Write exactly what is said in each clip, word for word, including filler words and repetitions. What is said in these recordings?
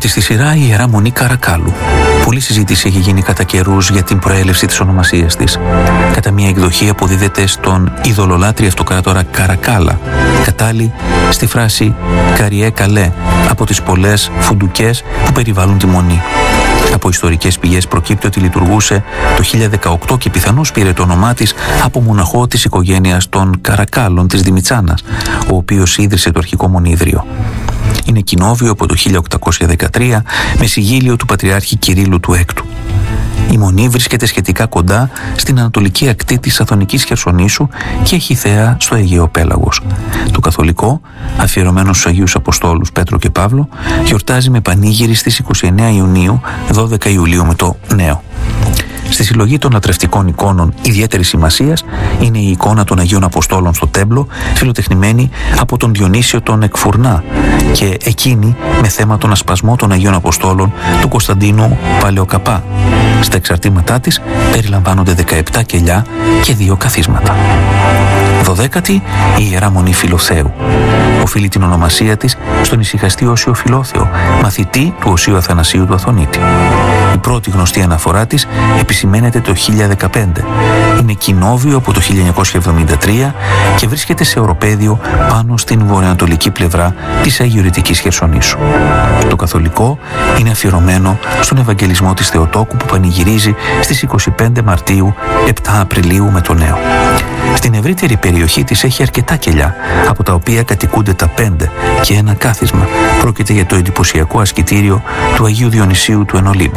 δέκατη στη σειρά η Ιερά Μονή Καρακάλου. Πολλή συζήτηση έχει γίνει κατά καιρούς για την προέλευση της ονομασίας της. Κατά μία εκδοχή αποδίδεται στον ειδωλολάτρη αυτοκράτορα Καρακάλα, κατάλληλη στη φράση «Καριέ καλέ» από τις πολλές φουντουκές που περιβάλλουν τη μονή. Από ιστορικές πηγές προκύπτει ότι λειτουργούσε το χίλια δεκαοκτώ και πιθανώς πήρε το όνομά της από μοναχό της οικογένειας των Καρακάλων της Δημητσάνας, ο οποίος ίδρυσε το αρχικό μονίδριο. Είναι κοινόβιο από το χίλια οκτακόσια δεκατρία με συγγύλιο του Πατριάρχη Κυρίλλου του Έκτου. Η μονή βρίσκεται σχετικά κοντά στην ανατολική ακτή της Αθωνικής Χερσονήσου και έχει θέα στο Αιγαίο Πέλαγος. Το καθολικό, αφιερωμένο στους Αγίους Αποστόλους Πέτρο και Παύλο, γιορτάζει με πανήγυρη στις είκοσι εννέα Ιουνίου, δώδεκα Ιουλίου με το Νέο. Στη συλλογή των λατρευτικών εικόνων ιδιαίτερης σημασίας είναι η εικόνα των Αγίων Αποστόλων στο Τέμπλο, φιλοτεχνημένη από τον Διονύσιο τον Εκφουρνά, και εκείνη με θέμα τον ασπασμό των Αγίων Αποστόλων του Κωνσταντίνου Παλαιοκαπά. Στα εξαρτήματά της περιλαμβάνονται δεκαεπτά κελιά και δύο καθίσματα. Δωδέκατη, η Ιερά Μονή Φιλοθέου. Οφείλει την ονομασία της στον ησυχαστή Όσιο Φιλόθεο, μαθητή του Οσίου Αθανασίου του Αθωνίτη. Η πρώτη γνωστή αναφορά της επισημαίνεται το χίλια δεκαπέντε. Είναι κοινόβιο από το χίλια εννιακόσια εβδομήντα τρία και βρίσκεται σε οροπέδιο πάνω στην βορειοανατολική πλευρά της Αγιορητικής Χερσονήσου. Το καθολικό είναι αφιερωμένο στον Ευαγγελισμό της Θεοτόκου που πανηγυρίζει στις είκοσι πέντε Μαρτίου, επτά Απριλίου με το Νέο. Στην ευρύτερη περιοχή της έχει αρκετά κελιά, από τα οποία κατοικούνται τα πέντε και ένα κάθισμα. Πρόκειται για το εντυπωσιακό ασκητήριο του Αγίου Διονυσίου του Ενολύμπου.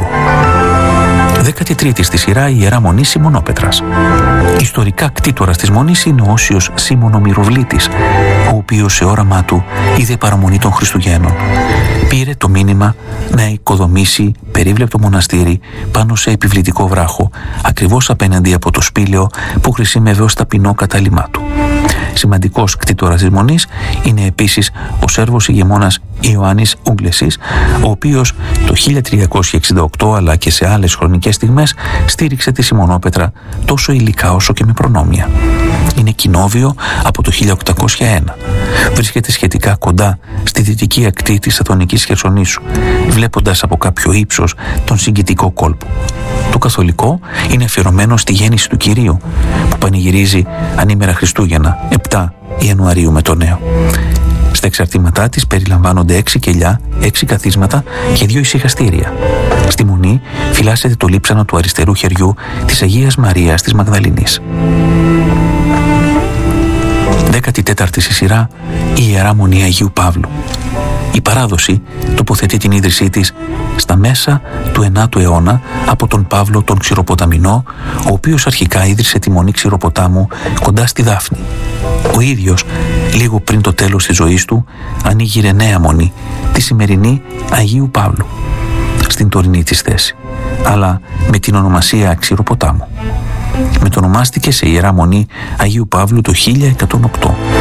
δέκατη τρίτη στη σειρά η Ιερά Μονή Σιμωνόπετρας. Ιστορικά κτήτορας της Μονής είναι ο Όσιος Σιμωνομυροβλήτης, ο οποίος σε όραμά του είδε παραμονή των Χριστουγέννων. Πήρε το μήνυμα να οικοδομήσει περίβλεπτο μοναστήρι πάνω σε επιβλητικό βράχο, ακριβώς απέναντι από το σπήλαιο που χρησιμεύε ως ταπεινό κατάλημά του. Σημαντικός κτήτορας της Μονής είναι επίσης ο Σέρβος ηγεμόνας Ιωάννης Ούγκλεσης, ο οποίος το χίλια τριακόσια εξήντα οκτώ αλλά και σε άλλες χρονικές στιγμές στήριξε τη Σιμωνόπετρα τόσο υλικά όσο και με προνόμια. Είναι κοινόβιο από το χίλια οκτακόσια ένα. Βρίσκεται σχετικά κοντά στη δυτική ακτή της Αθωνικής Χερσονήσου, βλέποντας από κάποιο ύψος τον συγκητικό κόλπο. Το καθολικό είναι αφιερωμένο στη γέννηση του Κυρίου, που πανηγυρίζει ανήμερα Χριστούγεννα, επτά Ιανουαρίου με το Νέο. Στα εξαρτήματά της περιλαμβάνονται έξι κελιά, έξι καθίσματα και δύο ησυχαστήρια. Στη Μονή φυλάσσεται το λείψανο του αριστερού χεριού της Αγίας Μαρίας της Μαγδαληνής. Δέκατη τέταρτη στη σειρά η Ιερά Μονή Αγίου Παύλου. Η παράδοση τοποθετεί την ίδρυσή της στα μέσα του ενάτου αιώνα από τον Παύλο τον Ξηροποταμινό, ο οποίος αρχικά ίδρυσε τη Μονή Ξηροποτάμου κοντά στη Δάφνη. Ο ίδιος, λίγο πριν το τέλος της ζωής του, ανοίγειρε νέα μονή, τη σημερινή Αγίου Παύλου, στην τωρινή της θέση, αλλά με την ονομασία Ξηροποτάμου. Μετονομάστηκε σε Ιερά Μονή Αγίου Παύλου το χίλια εκατόν οκτώ.